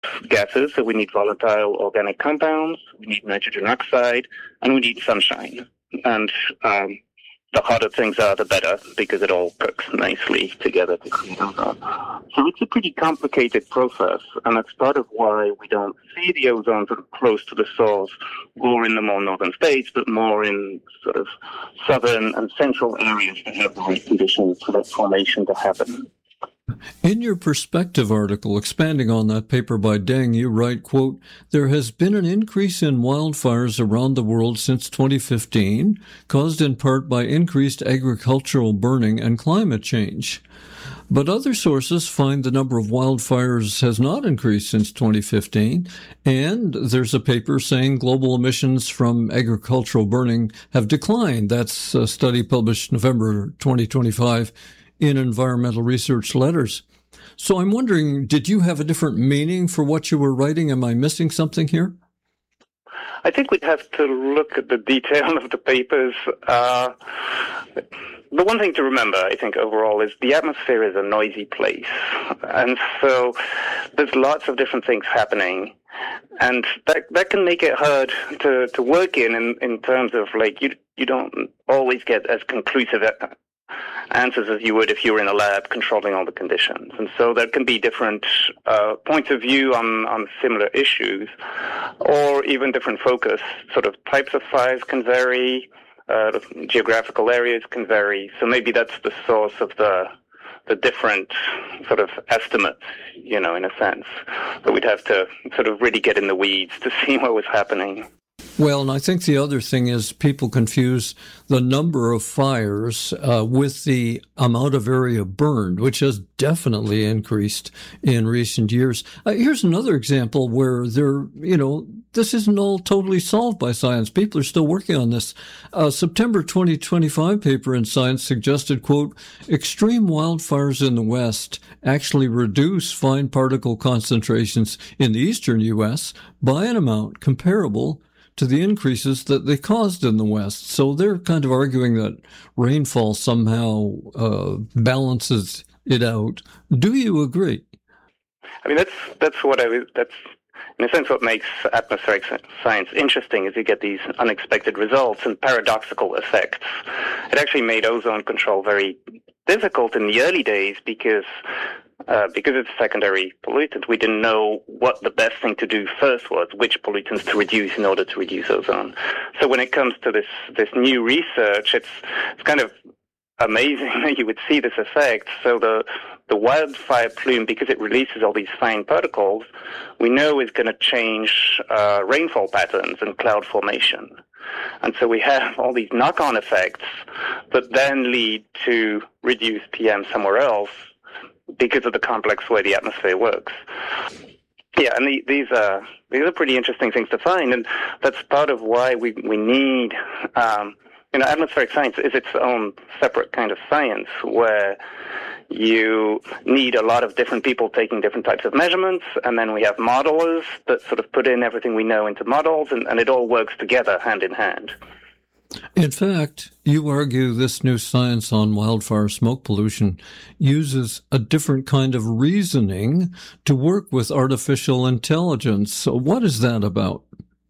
gases, so we need volatile organic compounds, we need nitrogen oxide, and we need sunshine. And the harder things are, the better, because it all cooks nicely together to create ozone. So it's a pretty complicated process, and that's part of why we don't see the ozone sort of close to the source or in the more northern states, but more in sort of southern and central areas that have the right conditions for that formation to happen. In your perspective article, expanding on that paper by Deng, you write, quote, "There has been an increase in wildfires around the world since 2015, caused in part by increased agricultural burning and climate change. But other sources find the number of wildfires has not increased since 2015, and there's a paper saying global emissions from agricultural burning have declined." That's a study published November 2025 in Environmental Research Letters. So I'm wondering, did you have a different meaning for what you were writing? Am I missing something here? I think we'd have to look at the detail of the papers. The one thing to remember, I think, overall, is the atmosphere is a noisy place. And so there's lots of different things happening. And that can make it hard to work in terms of, like, you don't always get as conclusive answers as you would if you were in a lab controlling all the conditions. And so there can be different points of view on similar issues, or even different focus. Sort of types of fires can vary, geographical areas can vary. So maybe that's the source of the different sort of estimates, in a sense. But we'd have to sort of really get in the weeds to see what was happening. Well, and I think the other thing is people confuse the number of fires with the amount of area burned, which has definitely increased in recent years. Here's another example where this isn't all totally solved by science. People are still working on this. September 2025 paper in Science suggested, quote, "Extreme wildfires in the West actually reduce fine particle concentrations in the eastern U.S. by an amount comparable to the increases that they caused in the West." So they're kind of arguing that rainfall somehow balances it out. Do you agree? I mean, that's in a sense what makes atmospheric science interesting, is you get these unexpected results and paradoxical effects. It actually made ozone control very difficult in the early days because it's a secondary pollutant. We didn't know what the best thing to do first was, which pollutants to reduce in order to reduce ozone. So when it comes to this new research, it's kind of amazing that you would see this effect. So the wildfire plume, because it releases all these fine particles, we know is going to change rainfall patterns and cloud formation. And so we have all these knock-on effects that then lead to reduced PM somewhere else, because of the complex way the atmosphere works. Yeah, and these are pretty interesting things to find, and that's part of why we need, atmospheric science is its own separate kind of science, where you need a lot of different people taking different types of measurements, and then we have modelers that sort of put in everything we know into models, and it all works together hand in hand. In fact, you argue this new science on wildfire smoke pollution uses a different kind of reasoning to work with artificial intelligence. So what is that about?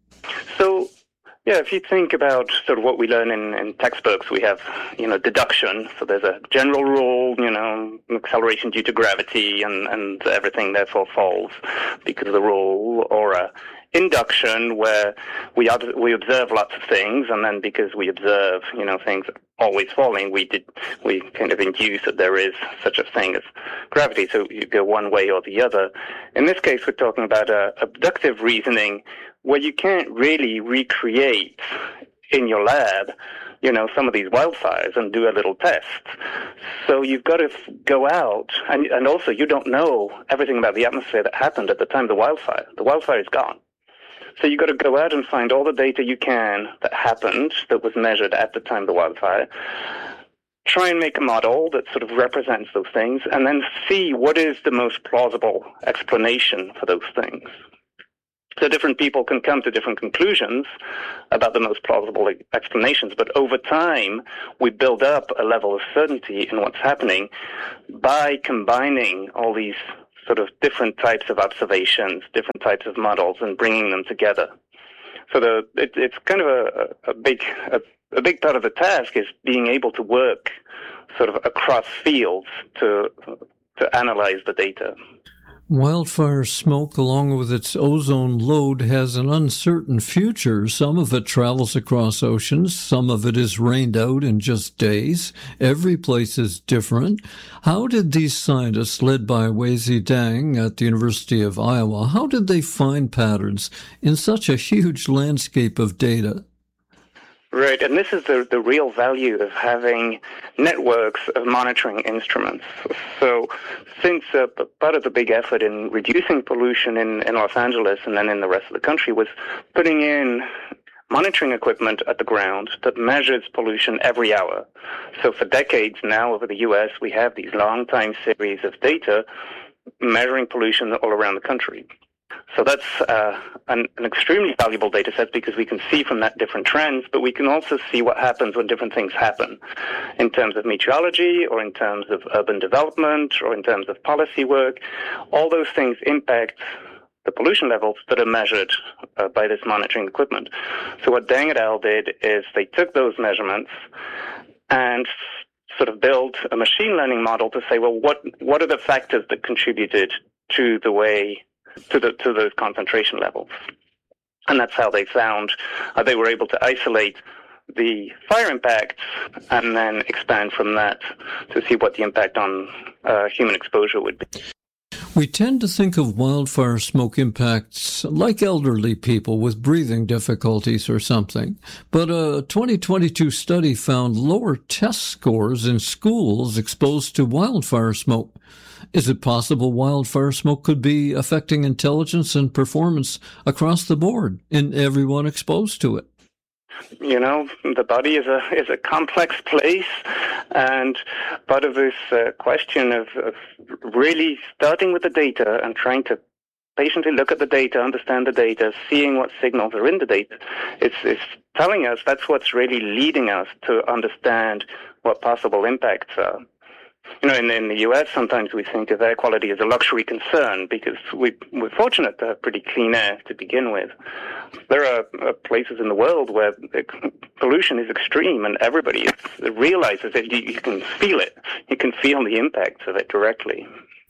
So, if you think about sort of what we learn in textbooks, we have, deduction. So there's a general rule, acceleration due to gravity, and everything therefore falls because of the rule, or induction, where we observe lots of things, and then because we observe, things always falling, we kind of induce that there is such a thing as gravity. So you go one way or the other. In this case, we're talking about abductive reasoning, where you can't really recreate in your lab, some of these wildfires and do a little test. So you've got to go out, and also you don't know everything about the atmosphere that happened at the time of the wildfire. The wildfire is gone. So you've got to go out and find all the data you can that happened, that was measured at the time of the wildfire, try and make a model that sort of represents those things, and then see what is the most plausible explanation for those things. So different people can come to different conclusions about the most plausible explanations, but over time, we build up a level of certainty in what's happening by combining all these sort of different types of observations, different types of models, and bringing them together. So it's kind of a big part of the task is being able to work sort of across fields to analyze the data. Wildfire smoke, along with its ozone load, has an uncertain future. Some of it travels across oceans. Some of it is rained out in just days. Every place is different. How did these scientists, led by Weizhi Dang at the University of Iowa, how did they find patterns in such a huge landscape of data? Right, and this is the real value of having networks of monitoring instruments. So since part of the big effort in reducing pollution in Los Angeles and then in the rest of the country was putting in monitoring equipment at the ground that measures pollution every hour. So for decades now over the U.S., we have these long time series of data measuring pollution all around the country. So that's an extremely valuable data set because we can see from that different trends, but we can also see what happens when different things happen in terms of meteorology or in terms of urban development or in terms of policy work. All those things impact the pollution levels that are measured by this monitoring equipment. So what Dang et al. Did is they took those measurements and sort of built a machine learning model to say, well, what are the factors that contributed to those concentration levels? And that's how they found they were able to isolate the fire impacts and then expand from that to see what the impact on human exposure would be. We tend to think of wildfire smoke impacts like elderly people with breathing difficulties or something. But a 2022 study found lower test scores in schools exposed to wildfire smoke. Is it possible wildfire smoke could be affecting intelligence and performance across the board in everyone exposed to it? You know, the body is a complex place, and part of this question of really starting with the data and trying to patiently look at the data, understand the data, seeing what signals are in the data, it's telling us that's what's really leading us to understand what possible impacts are. You know, in the U.S., sometimes we think of air quality as a luxury concern because we're fortunate to have pretty clean air to begin with. There are places in the world where pollution is extreme and everybody realizes that you can feel it. You can feel the impacts of it directly.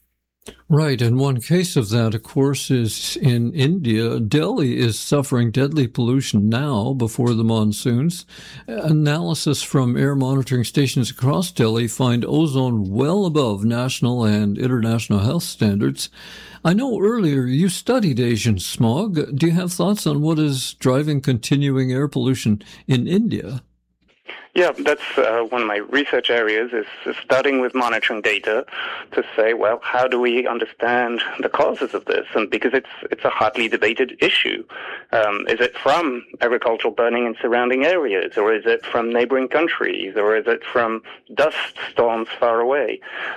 Right, and one case of that, of course, is in India. Delhi is suffering deadly pollution now before the monsoons. Analysis from air monitoring stations across Delhi find ozone well above national and international health standards. I know earlier you studied Asian smog. Do you have thoughts on what is driving continuing air pollution in India? Yeah, that's one of my research areas is starting with monitoring data to say, well, how do we understand the causes of this? And because it's a hotly debated issue. Is it from agricultural burning in surrounding areas, or is it from neighboring countries, or is it from dust storms far away?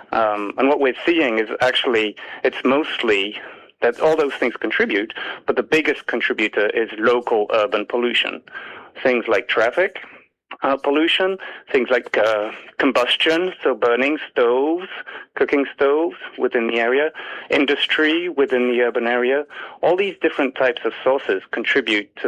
And what we're seeing is actually it's mostly that all those things contribute, but the biggest contributor is local urban pollution. Things like traffic, pollution, things like combustion, so burning stoves, cooking stoves within the area, industry within the urban area. All these different types of sources contribute to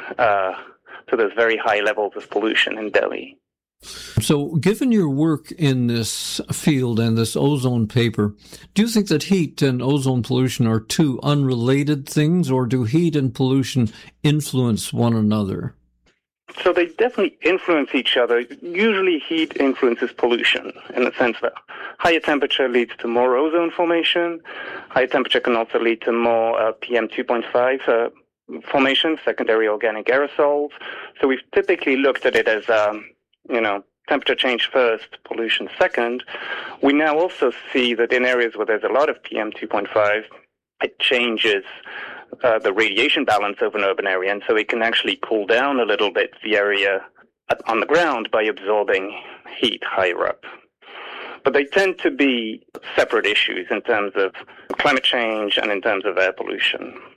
those very high levels of pollution in Delhi. So, given your work in this field and this ozone paper, do you think that heat and ozone pollution are two unrelated things, or do heat and pollution influence one another? So they definitely influence each other. Usually heat influences pollution in the sense that higher temperature leads to more ozone formation. Higher temperature can also lead to more PM 2.5 formation, secondary organic aerosols. So we've typically looked at it as, temperature change first, pollution second. We now also see that in areas where there's a lot of PM 2.5, it changes the radiation balance of an urban area, and so it can actually cool down a little bit the area on the ground by absorbing heat higher up. But they tend to be separate issues in terms of climate change and in terms of air pollution.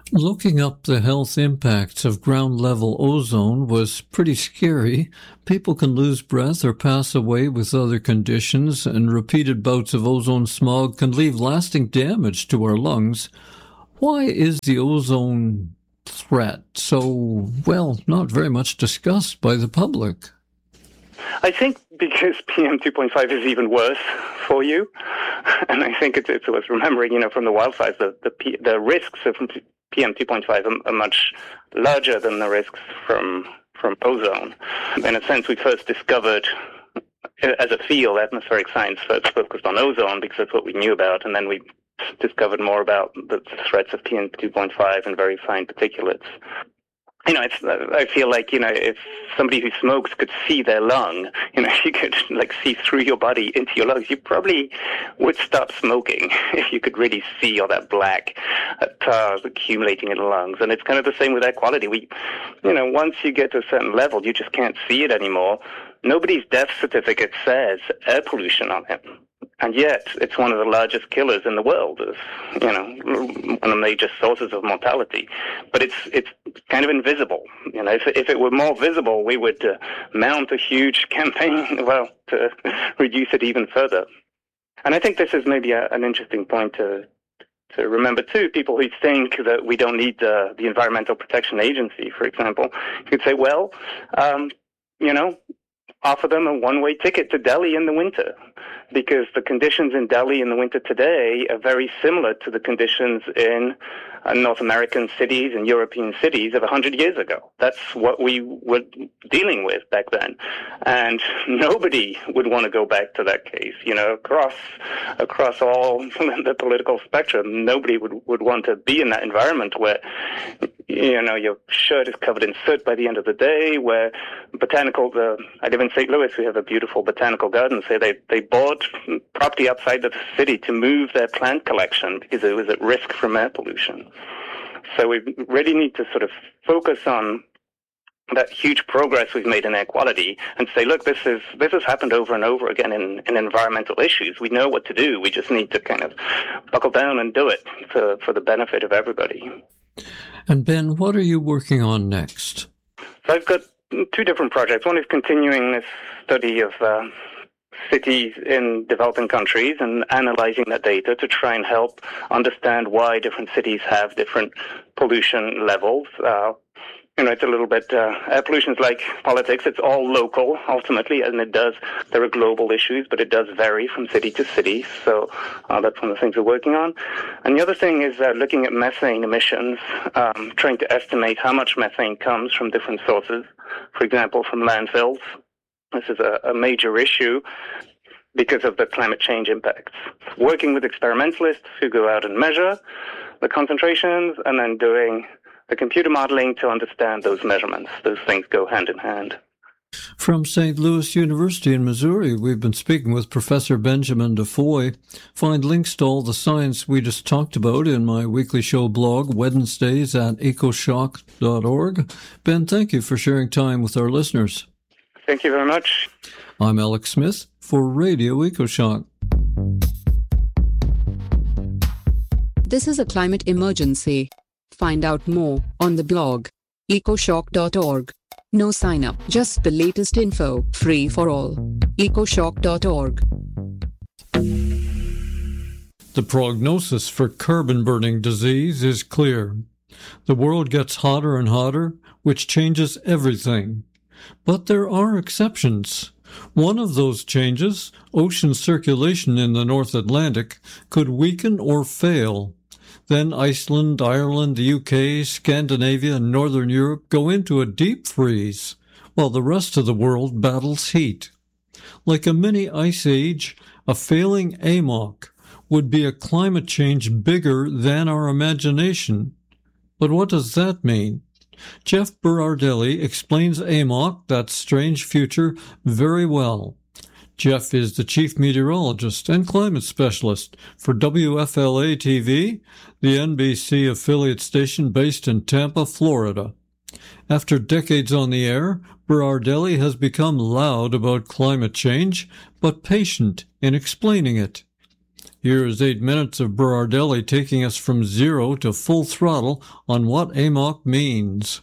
Looking up the health impacts of ground-level ozone was pretty scary. People can lose breath or pass away with other conditions, and repeated bouts of ozone smog can leave lasting damage to our lungs. Why is the ozone threat so, not very much discussed by the public? I think because PM 2.5 is even worse for you, and I think it's worth remembering, from the wildfires, the risks of PM 2.5 are much larger than the risks from ozone. In a sense, we first discovered, as a field, atmospheric science first focused on ozone because that's what we knew about, and then we discovered more about the threats of PM 2.5 and very fine particulates. I feel like, if somebody who smokes could see their lung, if you could see through your body into your lungs, you probably would stop smoking if you could really see all that black tar accumulating in the lungs. And it's kind of the same with air quality. Once you get to a certain level, you just can't see it anymore. Nobody's death certificate says air pollution on it. And yet, it's one of the largest killers in the world, one of the major sources of mortality. But it's kind of invisible. If it were more visible, we would mount a huge campaign, to reduce it even further. And I think this is maybe an interesting point to remember, too. People who think that we don't need the Environmental Protection Agency, for example, could say, offer them a one-way ticket to Delhi in the winter, because the conditions in Delhi in the winter today are very similar to the conditions in North American cities and European cities of 100 years ago. That's what we were dealing with back then. And nobody would want to go back to that case. Across all the political spectrum, nobody would want to be in that environment where, your shirt is covered in soot by the end of the day, where I live in St. Louis, we have a beautiful botanical garden. So they bought property outside the city to move their plant collection because it was at risk from air pollution. So we really need to sort of focus on that huge progress we've made in air quality and say, look, this has happened over and over again in environmental issues. We know what to do. We just need to kind of buckle down and do it for the benefit of everybody. And Ben, what are you working on next? So I've got two different projects. One is continuing this study of cities in developing countries and analyzing that data to try and help understand why different cities have different pollution levels. It's a little bit, air pollution is like politics. It's all local, ultimately, and there are global issues, but it does vary from city to city. So that's one of the things we're working on. And the other thing is looking at methane emissions, trying to estimate how much methane comes from different sources, for example, from landfills. This is a major issue because of the climate change impacts. Working with experimentalists who go out and measure the concentrations and then doing the computer modeling to understand those measurements. Those things go hand in hand. From St. Louis University in Missouri, we've been speaking with Professor Benjamin DeFoy. Find links to all the science we just talked about in my weekly show blog, Wednesdays at ecoshock.org. Ben, thank you for sharing time with our listeners. Thank you very much. I'm Alex Smith for Radio EcoShock. This is a climate emergency. Find out more on the blog, ecoshock.org. No sign up, just the latest info, free for all. ecoshock.org. The prognosis for carbon-burning disease is clear. The world gets hotter and hotter, which changes everything. But there are exceptions. One of those changes, ocean circulation in the North Atlantic, could weaken or fail. Then Iceland, Ireland, the UK, Scandinavia, and Northern Europe go into a deep freeze, while the rest of the world battles heat. Like a mini ice age, a failing AMOC would be a climate change bigger than our imagination. But what does that mean? Jeff Berardelli explains AMOC, that strange future, very well. Jeff is the chief meteorologist and climate specialist for WFLA-TV, the NBC affiliate station based in Tampa, Florida. After decades on the air, Berardelli has become loud about climate change, but patient in explaining it. Here is 8 minutes of Berardelli taking us from zero to full throttle on what AMOC means.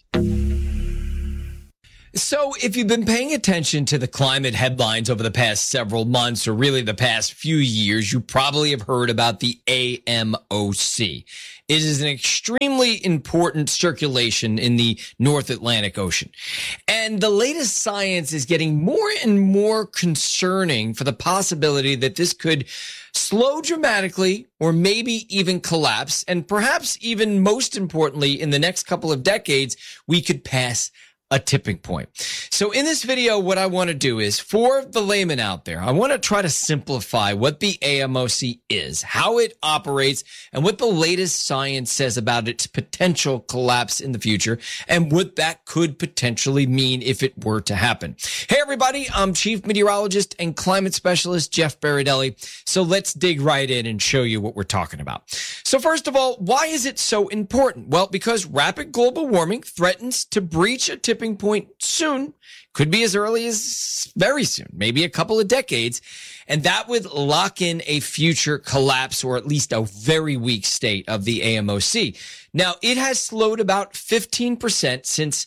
So if you've been paying attention to the climate headlines over the past several months, or really the past few years, you probably have heard about the AMOC. It is an extremely important circulation in the North Atlantic Ocean. And the latest science is getting more and more concerning for the possibility that this could slow dramatically or maybe even collapse. And perhaps even most importantly, in the next couple of decades, we could pass a tipping point. So in this video, what I want to do is, for the layman out there, I want to try to simplify what the AMOC is, how it operates, and what the latest science says about its potential collapse in the future, and what that could potentially mean if it were to happen. Hey everybody, I'm Chief Meteorologist and Climate Specialist Jeff Berardelli. So let's dig right in and show you what we're talking about. So first of all, why is it so important? Well, because rapid global warming threatens to breach a tipping point soon, could be as early as very soon, maybe a couple of decades, and that would lock in a future collapse or at least a very weak state of the AMOC. Now, it has slowed about 15% since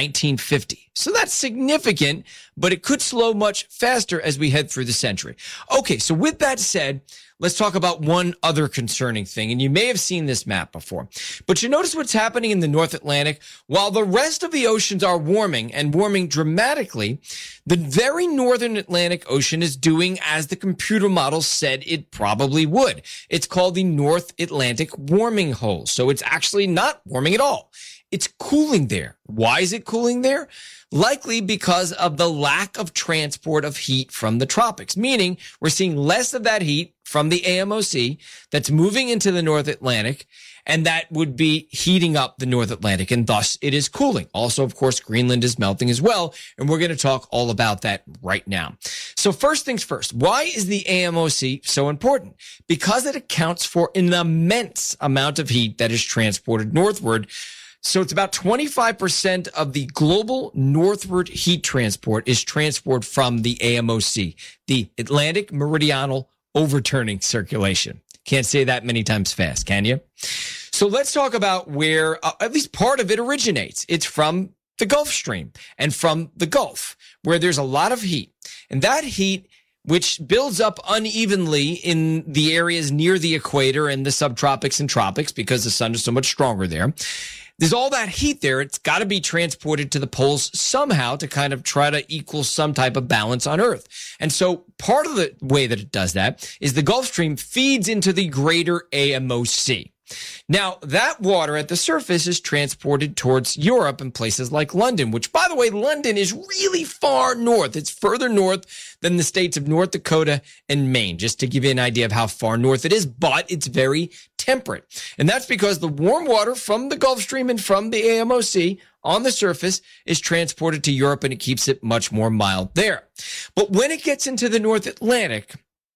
1950. So that's significant, but it could slow much faster as we head through the century. Okay, so with that said, let's talk about one other concerning thing. And you may have seen this map before, but you notice what's happening in the North Atlantic. While the rest of the oceans are warming and warming dramatically, the very northern Atlantic Ocean is doing as the computer model said it probably would. It's called the North Atlantic warming hole. So it's actually not warming at all. It's cooling there. Why is it cooling there? Likely because of the lack of transport of heat from the tropics, meaning we're seeing less of that heat from the AMOC that's moving into the North Atlantic, and that would be heating up the North Atlantic, and thus it is cooling. Also, of course, Greenland is melting as well, and we're going to talk all about that right now. So first things first, why is the AMOC so important? Because it accounts for an immense amount of heat that is transported northward. So it's about 25% of the global northward heat transport is transport from the AMOC, the Atlantic Meridional Overturning Circulation. Can't say that many times fast, can you? So let's talk about where at least part of it originates. It's from the Gulf Stream and from the Gulf, where there's a lot of heat. And that heat, which builds up unevenly in the areas near the equator and the subtropics and tropics because the sun is so much stronger there. There's all that heat there. It's got to be transported to the poles somehow to kind of try to equal some type of balance on Earth. And so part of the way that it does that is the Gulf Stream feeds into the greater AMOC. Now, that water at the surface is transported towards Europe and places like London, which, by the way, London is really far north. It's further north than the states of North Dakota and Maine, just to give you an idea of how far north it is, but it's very temperate. And that's because the warm water from the Gulf Stream and from the AMOC on the surface is transported to Europe, and it keeps it much more mild there. But when it gets into the North Atlantic,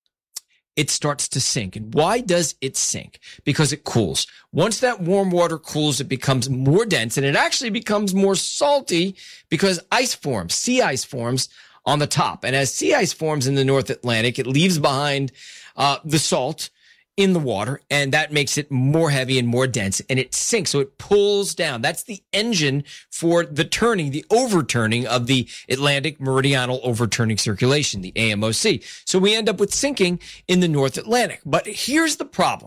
it starts to sink. And why does it sink? Because it cools. Once that warm water cools, it becomes more dense, and it actually becomes more salty because ice forms, sea ice forms on the top. And as sea ice forms in the North Atlantic, it leaves behind the salt in the water, and that makes it more heavy and more dense, and it sinks. So it pulls down. That's the engine for the turning, the overturning of the Atlantic Meridional Overturning Circulation, the AMOC. So we end up with sinking in the North Atlantic. But here's the problem.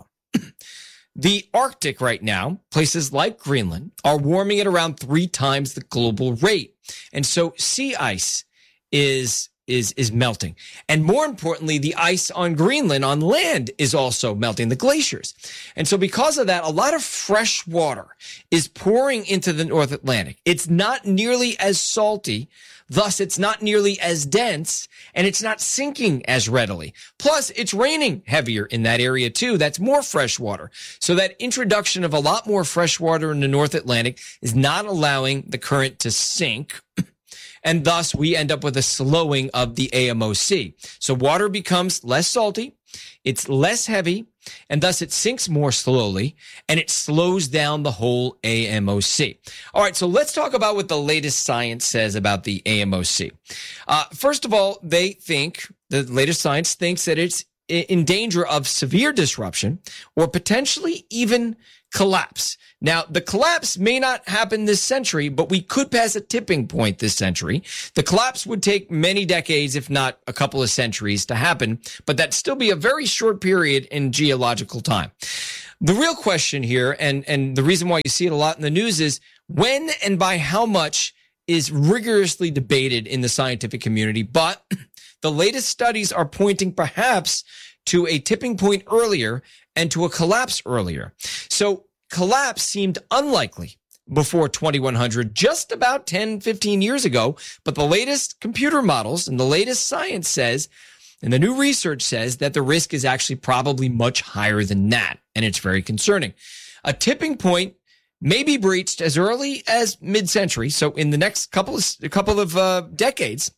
The Arctic right now, places like Greenland, are warming at around 3 times the global rate. And so sea ice is melting. And more importantly, the ice on Greenland on land is also melting, the glaciers. And so because of that, a lot of fresh water is pouring into the North Atlantic. It's not nearly as salty. Thus, it's not nearly as dense, and it's not sinking as readily. Plus, it's raining heavier in that area too. That's more fresh water. So that introduction of a lot more fresh water in the North Atlantic is not allowing the current to sink. And thus, we end up with a slowing of the AMOC. So water becomes less salty, it's less heavy, and thus it sinks more slowly, and it slows down the whole AMOC. All right, so let's talk about what the latest science says about the AMOC. First of all, the latest science thinks that it's in danger of severe disruption or potentially even collapse. Now, the collapse may not happen this century, but we could pass a tipping point this century. The collapse would take many decades, if not a couple of centuries to happen, but that'd still be a very short period in geological time. The real question here, and the reason why you see it a lot in the news, is when and by how much is rigorously debated in the scientific community, but the latest studies are pointing perhaps to a tipping point earlier and to a collapse earlier. So collapse seemed unlikely before 2100, just about 10, 15 years ago. But the latest computer models and the latest science says, and the new research says, that the risk is actually probably much higher than that. And it's very concerning. A tipping point may be breached as early as mid-century, so in the next couple of decades.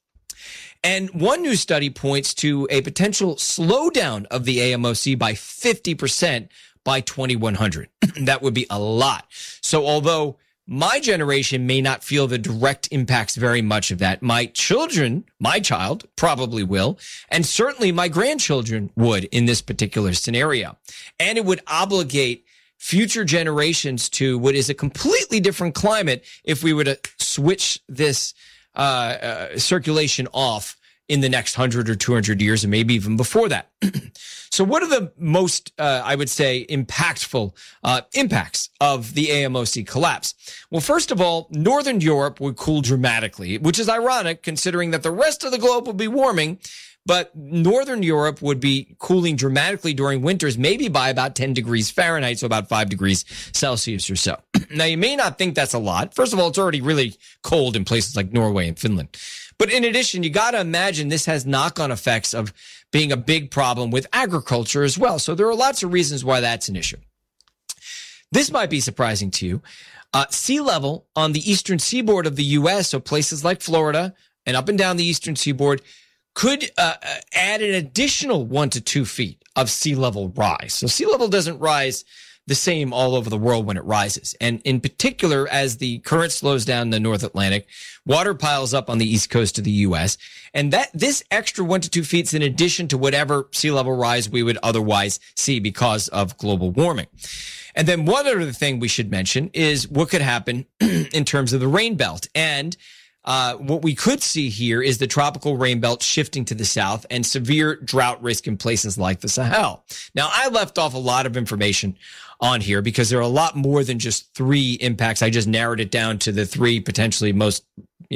And one new study points to a potential slowdown of the AMOC by 50% by 2100. That would be a lot. So although my generation may not feel the direct impacts very much of that, my child probably will, and certainly my grandchildren would in this particular scenario. And it would obligate future generations to what is a completely different climate if we were to switch this circulation off in the next 100 or 200 years, and maybe even before that. So what are the most, I would say, impactful impacts of the AMOC collapse? Well, first of all, Northern Europe would cool dramatically, which is ironic considering that the rest of the globe will be warming, but Northern Europe would be cooling dramatically during winters, maybe by about 10 degrees Fahrenheit, so about 5 degrees Celsius or so. Now, you may not think that's a lot. First of all, it's already really cold in places like Norway and Finland. But in addition, you got to imagine this has knock-on effects of being a big problem with agriculture as well. So there are lots of reasons why that's an issue. This might be surprising to you. Sea level on the eastern seaboard of the U.S., so places like Florida and up and down the eastern seaboard, could add an additional 1 to 2 feet of sea level rise. So sea level doesn't rise the same all over the world when it rises. And in particular, as the current slows down in the North Atlantic, water piles up on the east coast of the U.S. And this extra 1 to 2 feet is in addition to whatever sea level rise we would otherwise see because of global warming. And then one other thing we should mention is what could happen in terms of the rain belt. And what we could see here is the tropical rain belt shifting to the south and severe drought risk in places like the Sahel. Now, I left off a lot of information on here because there are a lot more than just 3 impacts. I just narrowed it down to the 3 potentially most,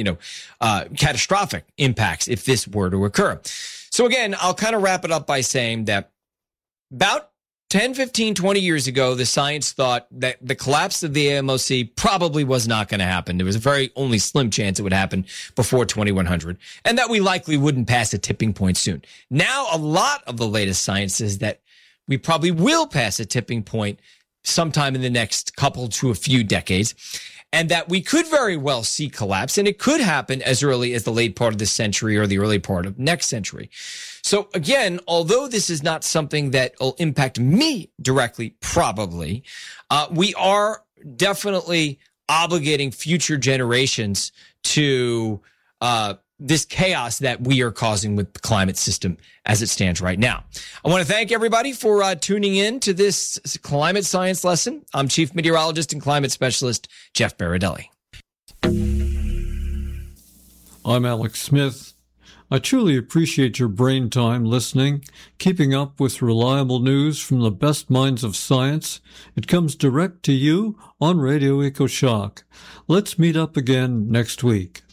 catastrophic impacts if this were to occur. So again, I'll kind of wrap it up by saying that about 10, 15, 20 years ago, the science thought that the collapse of the AMOC probably was not going to happen. There was a very only slim chance it would happen before 2100, and that we likely wouldn't pass a tipping point soon. Now, a lot of the latest science says that we probably will pass a tipping point sometime in the next couple to a few decades, and that we could very well see collapse, and it could happen as early as the late part of this century or the early part of next century. So again, although this is not something that will impact me directly, probably, we are definitely obligating future generations to this chaos that we are causing with the climate system as it stands right now. I want to thank everybody for tuning in to this climate science lesson. I'm Chief Meteorologist and Climate Specialist Jeff Baradelli. I'm Alex Smith. I truly appreciate your brain time listening, keeping up with reliable news from the best minds of science. It comes direct to you on Radio EcoShock. Let's meet up again next week.